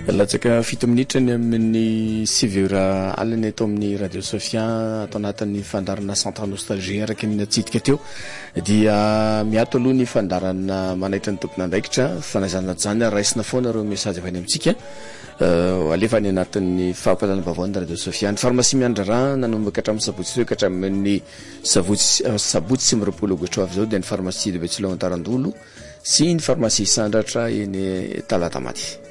Latsaka 7 minitra ny amin'ny 7h alina eto amin'ny Radio Sofia atao anatin'ny fandarana centre nostalgie araky ny natsidika teo dia miato aloha ny fandarana manaitra ny tompona andraikitra fanazana zany raisina foana ireo message avy any amintsika alefa ny anatin'ny fahampalana bavona Radio Sofia ny pharmacie miandrara nanomboka hatramin'ny sabotsy ka hatramin'ny sabotsy sy miroapolo aogostra avy zao dia ny pharmacie de Betsileo Antarandolo sy ny pharmacie Sandratra eny Talatamaty.